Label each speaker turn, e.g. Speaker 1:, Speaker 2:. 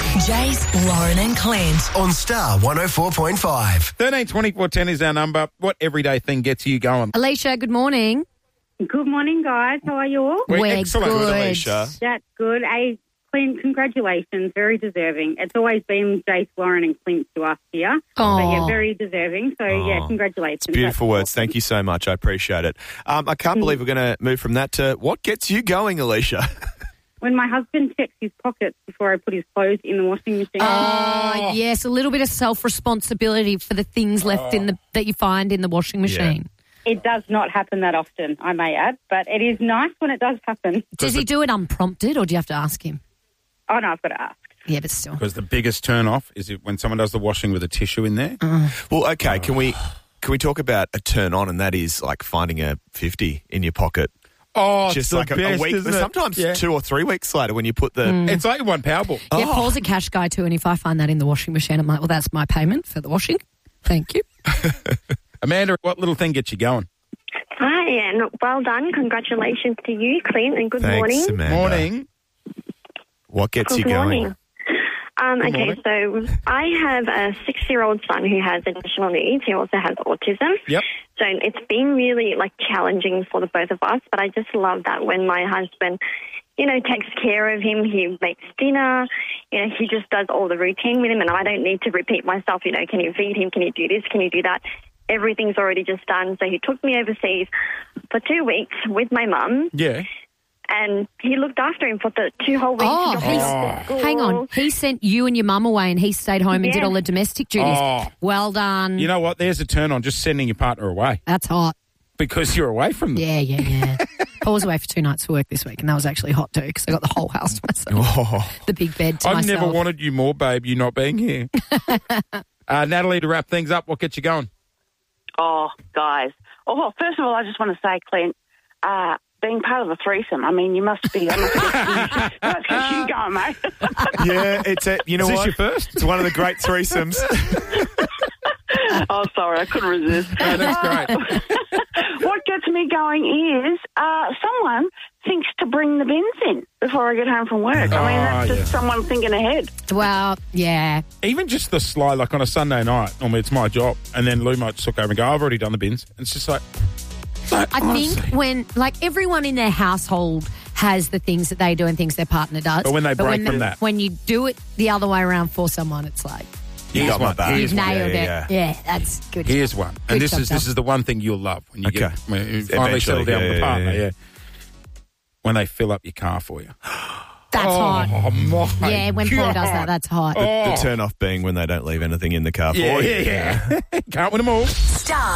Speaker 1: Jace, Lauren and Clint
Speaker 2: on Star 104.5.
Speaker 3: 13 24 10 is our number. What everyday thing gets you going?
Speaker 4: Alicia, good morning.
Speaker 5: Good morning, guys. How are you all?
Speaker 4: We're
Speaker 3: excellent.
Speaker 4: good.
Speaker 6: Alicia.
Speaker 5: That's good. Clint, congratulations. Very deserving. It's always been Jace, Lauren and Clint to us here.
Speaker 4: Oh.
Speaker 5: But, yeah, very deserving. So, congratulations.
Speaker 6: It's beautiful
Speaker 5: That's
Speaker 6: words.
Speaker 5: awesome.
Speaker 6: Thank you so much. I appreciate it. I can't believe we're going to move from that to what gets you going, Alicia?
Speaker 5: When my husband checks his pockets before I put his clothes in the washing machine.
Speaker 4: Oh, yes, a little bit of self-responsibility for the things left that you find in the washing machine.
Speaker 5: It does not happen that often, I may add, but it is nice when it does happen.
Speaker 4: Does he do it unprompted or do you have to ask him?
Speaker 5: Oh, no, I've got to ask.
Speaker 4: Yeah, but still.
Speaker 3: Because the biggest turn-off is when someone does the washing with a tissue in there.
Speaker 6: Well, okay, can we talk about a turn on, and that is like finding a 50 in your pocket?
Speaker 3: Oh,
Speaker 6: Just
Speaker 3: it's
Speaker 6: like
Speaker 3: the
Speaker 6: a
Speaker 3: best,
Speaker 6: week,
Speaker 3: isn't it?
Speaker 6: sometimes
Speaker 3: Yeah.
Speaker 6: 2 or 3 weeks later when you put the...
Speaker 3: It's like one Powerball.
Speaker 4: Yeah, Paul's a cash guy too, and if I find that in the washing machine, I'm like, well, that's my payment for the washing. Thank you.
Speaker 3: Amanda, what little thing gets you going?
Speaker 7: Hi, and well done. Congratulations to you, Clint, and good
Speaker 6: Thanks,
Speaker 7: morning.
Speaker 6: Amanda.
Speaker 3: Morning.
Speaker 6: What gets you
Speaker 7: Good
Speaker 6: going?
Speaker 7: morning. Okay, so I have a 6-year-old son who has additional needs. He also has autism.
Speaker 3: Yep.
Speaker 7: So it's been really, challenging for the both of us, but I just love that when my husband, takes care of him, he makes dinner, he just does all the routine with him, and I don't need to repeat myself, can you feed him, can you do this, can you do that? Everything's already just done. So he took me overseas for 2 weeks with my mum.
Speaker 3: Yeah.
Speaker 7: And he looked after him for the 2 whole weeks.
Speaker 4: Oh,
Speaker 7: He dropped him off at school.
Speaker 4: Hang on. He sent you and your mum away and he stayed home and did
Speaker 7: Yeah.
Speaker 4: all the domestic duties.
Speaker 3: Oh.
Speaker 4: Well done.
Speaker 3: You know what? There's a turn-on, just sending your partner away
Speaker 4: That's hot.
Speaker 3: because you're away from them.
Speaker 4: Yeah. Paul was away for 2 nights for work this week and that was actually hot too because I got the whole house to myself.
Speaker 6: Oh.
Speaker 4: The big bed to
Speaker 3: I've
Speaker 4: myself.
Speaker 3: never wanted you more, babe, you not being here. Natalie, to wrap things up, what gets you going?
Speaker 8: Oh, guys. Oh, well, first of all, I just want to say, Clint, being part of the threesome, I mean, you must be... Let's get you going, mate.
Speaker 6: Yeah, it's a... You know
Speaker 3: Is this
Speaker 6: what?
Speaker 3: your first?
Speaker 6: It's one of the great threesomes.
Speaker 8: Oh, sorry, I couldn't resist.
Speaker 3: No, that's great.
Speaker 8: What gets me going is someone thinks to bring the bins in before I get home from work. I mean, that's just someone thinking ahead.
Speaker 4: Well, yeah.
Speaker 3: Even just the sly, like on a Sunday night, normally it's my job, and then Lou might just look over and go, I've already done the bins. And it's just like
Speaker 4: I think when, everyone in their household has the things that they do and things their partner does.
Speaker 3: But when they break from that.
Speaker 4: When you do it the other way around for someone, it's like,
Speaker 6: You got my back.
Speaker 4: you've nailed
Speaker 6: Yeah.
Speaker 4: it. Yeah, that's good.
Speaker 3: Here's one. And
Speaker 4: Good
Speaker 3: this
Speaker 4: job,
Speaker 3: is the one thing you'll love when you
Speaker 6: Okay.
Speaker 3: when you finally settle down with a partner,
Speaker 6: yeah.
Speaker 3: When they fill up your car for you.
Speaker 4: That's hot.
Speaker 3: Oh, my
Speaker 4: Yeah, when Paul does
Speaker 3: God.
Speaker 4: that, that's hot.
Speaker 6: The turn-off being when they don't leave anything in the car for you.
Speaker 3: Yeah. Can't win them all.
Speaker 1: Star